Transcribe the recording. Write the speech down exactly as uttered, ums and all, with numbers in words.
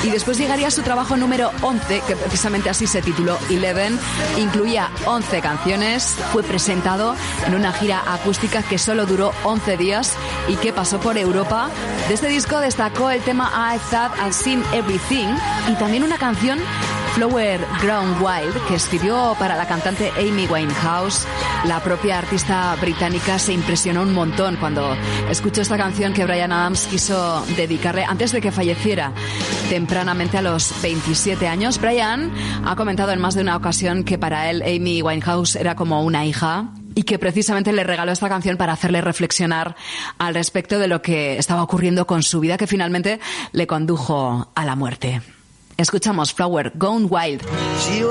Y después llegaría su trabajo número once, que precisamente así se tituló Eleven. Incluía once canciones, fue presentado en una gira acústica que solo duró once días y que pasó por Europa. De este disco destacó el tema I Thought I'd Seen Everything y también una canción, Flower Grown Wild, que escribió para la cantante Amy Winehouse. La propia artista británica se impresionó un montón cuando escuchó esta canción que Bryan Adams quiso dedicarle antes de que falleciera tempranamente a los veintisiete años. Bryan ha comentado en más de una ocasión que para él Amy Winehouse era como una hija y que precisamente le regaló esta canción para hacerle reflexionar al respecto de lo que estaba ocurriendo con su vida, que finalmente le condujo a la muerte. Escuchamos Flower Gone Wild.